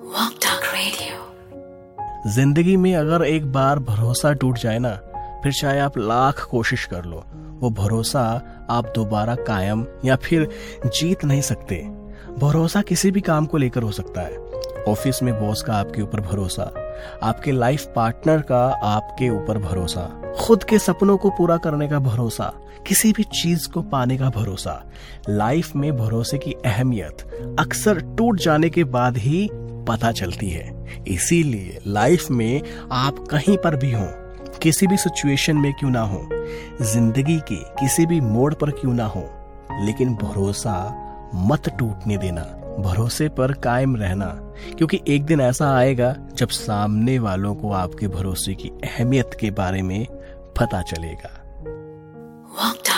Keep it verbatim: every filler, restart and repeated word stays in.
Walk Talk Radio। जिंदगी में अगर एक बार भरोसा टूट जाए ना, फिर चाहे आप लाख कोशिश कर लो, वो भरोसा आप दोबारा कायम या फिर जीत नहीं सकते। भरोसा किसी भी काम को लेकर हो सकता है। ऑफिस में बॉस का आपके ऊपर भरोसा, आपके लाइफ पार्टनर का आपके ऊपर भरोसा, खुद के सपनों को पूरा करने का भरोसा, किसी भी चीज को पाने का भरोसा। लाइफ में भरोसे की अहमियत अक्सर टूट जाने के बाद ही पता चलती है। इसीलिए लाइफ में आप कहीं पर भी हों, किसी भी सिचुएशन में क्यों ना हो, जिंदगी के किसी भी मोड़ पर क्यों ना हो, लेकिन भरोसा मत टूटने देना, भरोसे पर कायम रहना, क्योंकि एक दिन ऐसा आएगा जब सामने वालों को आपके भरोसे की अहमियत के बारे में पता चलेगा। Walk Talk